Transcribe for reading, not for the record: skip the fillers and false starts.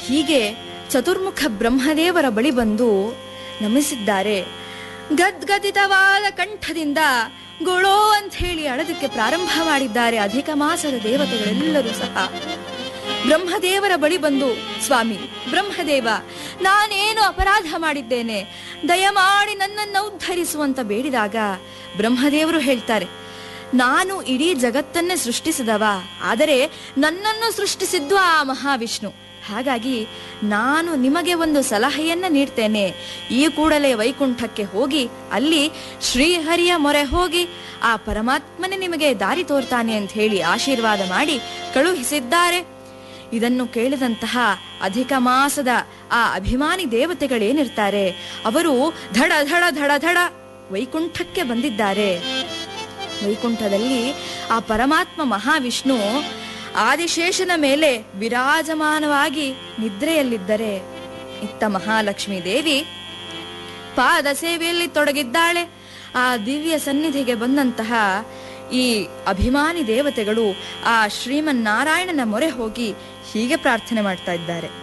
ಹೀಗೆ ಚತುರ್ಮುಖ ಬ್ರಹ್ಮದೇವರ ಬಳಿ ಬಂದು ನಮಿಸಿದ್ದಾರೆ. ಗದ್ಗದಿತವಾದ ಕಂಠದಿಂದ ಗೊಳೋ ಅಂತ ಹೇಳಿ ಅಳದಕ್ಕೆ ಪ್ರಾರಂಭ ಮಾಡಿದ್ದಾರೆ ಅಧಿಕ ಮಾಸದ ದೇವತೆಗಳೆಲ್ಲರೂ ಸಹ. ಬ್ರಹ್ಮದೇವರ ಬಳಿ ಬಂದು, ಸ್ವಾಮಿ ಬ್ರಹ್ಮದೇವ, ನಾನೇನು ಅಪರಾಧ ಮಾಡಿದ್ದೇನೆ, ದಯಮಾಡಿ ನನ್ನನ್ನು ಉದ್ಧರಿಸುವಂತ ಬೇಡಿದಾಗ ಬ್ರಹ್ಮದೇವರು ಹೇಳ್ತಾರೆ, ನಾನು ಇಡೀ ಜಗತ್ತನ್ನೇ ಸೃಷ್ಟಿಸಿದವ, ಆದರೆ ನನ್ನನ್ನು ಸೃಷ್ಟಿಸಿದ್ದು ಆ ಮಹಾವಿಷ್ಣು. ಹಾಗಾಗಿ ನಾನು ನಿಮಗೆ ಒಂದು ಸಲಹೆಯನ್ನ ನೀಡ್ತೇನೆ. ಈ ಕೂಡಲೇ ವೈಕುಂಠಕ್ಕೆ ಹೋಗಿ ಅಲ್ಲಿ ಶ್ರೀಹರಿಯ ಮೊರೆ ಹೋಗಿ ಆ ಪರಮಾತ್ಮನೇ ನಿಮಗೆ ದಾರಿ ತೋರ್ತಾನೆ ಅಂತ ಹೇಳಿ ಆಶೀರ್ವಾದ ಮಾಡಿ ಕಳುಹಿಸಿದ್ದಾರೆ. ಇದನ್ನು ಕೇಳಿದಂತಹ ಅಧಿಕ ಮಾಸದ ಆ ಅಭಿಮಾನಿ ದೇವತೆಗಳೇನಿರ್ತಾರೆ ಅವರು ಧಡ ಧಡ ಧಡ ಧಡ ವೈಕುಂಠಕ್ಕೆ ಬಂದಿದ್ದಾರೆ. ವೈಕುಂಠದಲ್ಲಿ ಆ ಪರಮಾತ್ಮ ಮಹಾವಿಷ್ಣು ಆದಿಶೇಷನ ಮೇಲೆ ವಿರಾಜಮಾನವಾಗಿ ನಿದ್ರೆಯಲ್ಲಿದ್ದರೆ, ಇತ್ತ ಮಹಾಲಕ್ಷ್ಮೀ ದೇವಿ ಪಾದ ಸೇವೆಯಲ್ಲಿ ತೊಡಗಿದ್ದಾಳೆ. ಆ ದಿವ್ಯ ಸನ್ನಿಧಿಗೆ ಬಂದಂತಹ ಈ ಅಭಿಮಾನಿ ದೇವತೆಗಳು ಆ ಶ್ರೀಮನ್ನಾರಾಯಣನ ಮೊರೆ ಹೋಗಿ ಹೀಗೆ ಪ್ರಾರ್ಥನೆ ಮಾಡ್ತಾ ಇದ್ದಾರೆ.